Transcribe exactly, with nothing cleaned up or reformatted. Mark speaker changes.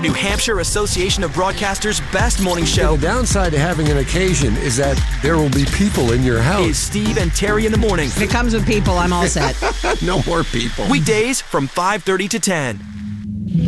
Speaker 1: New Hampshire Association of Broadcasters' best morning show.
Speaker 2: The downside to having an occasion is that there will be people in your house.
Speaker 1: Is Steve and Terry in the morning.
Speaker 3: If it comes with people, I'm all set.
Speaker 2: No more people.
Speaker 1: Weekdays from five thirty to ten.